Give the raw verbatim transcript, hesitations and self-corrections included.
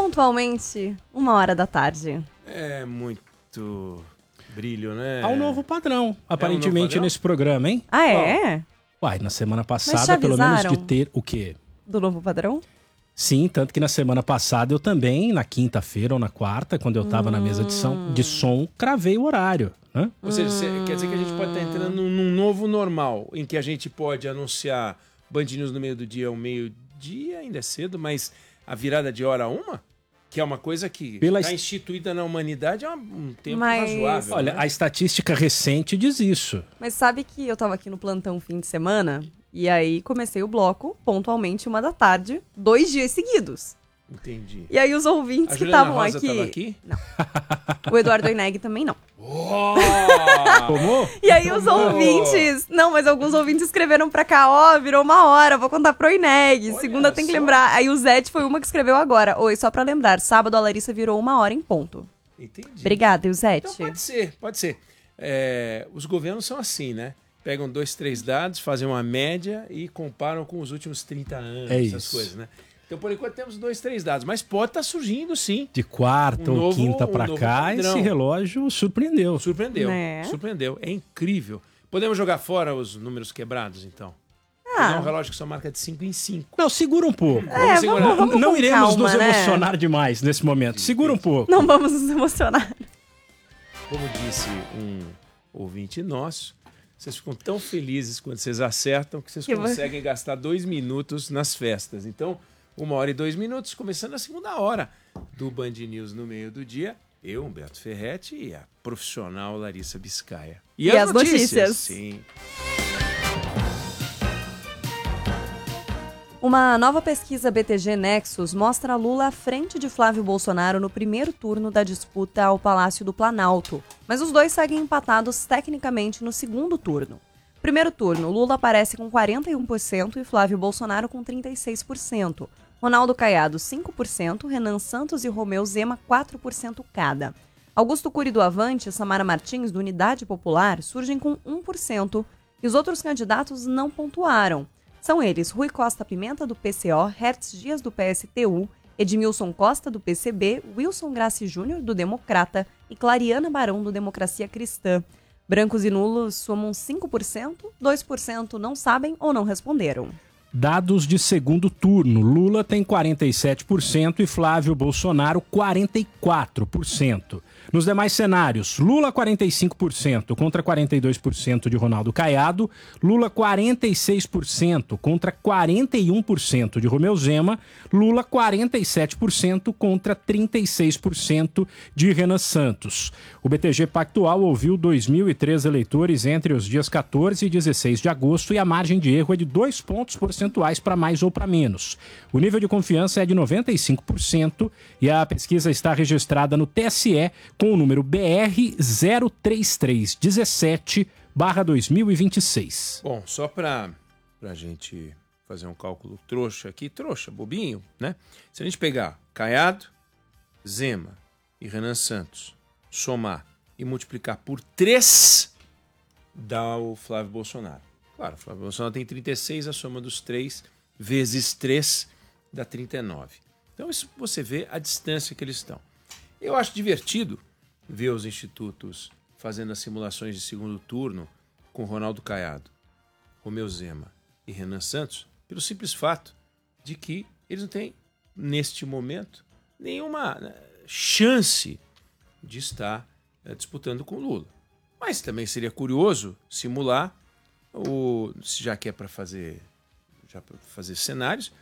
Pontualmente, uma hora da tarde. É muito brilho, né? Há um novo padrão, aparentemente, é um novo padrão? nesse programa, hein? Ah, é? Uai, na semana Mas passada, te pelo menos de avisaram? ter o quê? Do novo padrão? Sim, tanto que na semana passada eu também, na quinta-feira ou na quarta, quando eu tava na mesa de som, de som, cravei o horário, né? Ou seja, cê- quer dizer que a gente pode estar entrando num, num novo normal, em que a gente pode anunciar Band News no meio do dia ao meio-dia, ainda é cedo, mas a virada de hora a uma? Que é uma coisa que Pela está est- instituída na humanidade há um tempo Mas- razoável. Olha, né? a estatística recente diz isso. Mas sabe que eu tava aqui no plantão fim de semana? E aí comecei o bloco pontualmente uma da tarde, dois dias seguidos. Entendi. E aí os A ouvintes que Juliana estavam Rosa aqui... estava aqui? O Eduardo Oineg também não. Oh! Tomou? E aí os Tomou! ouvintes... Não, mas alguns ouvintes escreveram pra cá, ó, virou uma hora, vou contar pro Oineg. Olha Segunda tem que só. lembrar. Aí o Zete foi uma que escreveu agora. Oi, só pra lembrar, sábado a Larissa virou uma hora em ponto. Entendi. Obrigada, Eusete. Então pode ser, pode ser. É, os governos são assim, né? Pegam dois, três dados, fazem uma média e comparam com os últimos trinta anos, É essas isso. coisas, né? Então, por enquanto, temos dois, três dados. Mas pode estar surgindo, sim. De quarta Um ou novo- quinta um pra novo cá, padrão. esse relógio surpreendeu. Surpreendeu. Né? Surpreendeu. É incrível. Podemos jogar fora os números quebrados, então? É um Ah, relógio que só marca de cinco em cinco. Não, segura um pouco. é, segurar. vamos, vamos Não com iremos calma, nos né? emocionar demais nesse momento. Segura um pouco. Não vamos nos emocionar. Como disse um ouvinte nosso, vocês ficam tão felizes quando vocês acertam que vocês Que vo- conseguem gastar dois minutos nas festas. Então, uma hora e dois minutos, começando a segunda hora do Band News no meio do dia. Eu, Humberto Ferretti, e a profissional Larissa Biscaia. E as notícias. Sim. Uma nova pesquisa B T G Nexus mostra Lula à frente de Flávio Bolsonaro no primeiro turno da disputa ao Palácio do Planalto. Mas os dois seguem empatados tecnicamente no segundo turno. Primeiro turno, Lula aparece com quarenta e um por cento e Flávio Bolsonaro com trinta e seis por cento. Ronaldo Caiado, cinco por cento, Renan Santos e Romeu Zema, quatro por cento cada. Augusto Cury do Avante e Samara Martins, do Unidade Popular, surgem com um por cento e os outros candidatos não pontuaram. São eles Rui Costa Pimenta, do P C O, Hertz Dias, do P S T U, Edmilson Costa, do P C B, Wilson Graci Júnior, do Democrata e Clariana Barão, do Democracia Cristã. Brancos e nulos somam cinco por cento, dois por cento não sabem ou não responderam. Dados de segundo turno. Lula tem quarenta e sete por cento e Flávio Bolsonaro quarenta e quatro por cento. Nos demais cenários, Lula quarenta e cinco por cento contra quarenta e dois por cento de Ronaldo Caiado, Lula quarenta e seis por cento contra quarenta e um por cento de Romeu Zema, Lula quarenta e sete por cento contra trinta e seis por cento de Renan Santos. O B T G Pactual ouviu dois mil e três eleitores entre os dias quatorze e dezesseis de agosto e a margem de erro é de dois pontos percentuais para mais ou para menos. O nível de confiança é de noventa e cinco por cento e a pesquisa está registrada no T S E com o número B R zero três três um sete barra dois mil e vinte e seis. Bom, só para a gente fazer um cálculo trouxa aqui, trouxa, bobinho, né? Se a gente pegar Caiado, Zema e Renan Santos, somar e multiplicar por três, dá o Flávio Bolsonaro. Claro, o Flávio Bolsonaro tem trinta e seis, a soma dos três vezes três dá trinta e nove. Então isso você vê a distância que eles estão. Eu acho divertido ver os institutos fazendo as simulações de segundo turno com Ronaldo Caiado, Romeu Zema e Renan Santos, pelo simples fato de que eles não têm, neste momento, nenhuma né, chance de estar né, disputando com Lula. Mas também seria curioso simular, o, já que é para fazer, já pra fazer cenários,